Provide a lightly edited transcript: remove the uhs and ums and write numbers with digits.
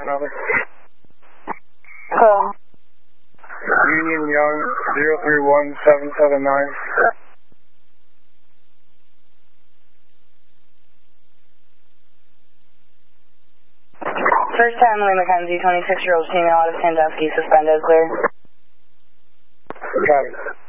number. Hello. Union Young 031779. First time Lee McKenzie, 26-year-old female out of Sandusky, suspended, clear. Copy.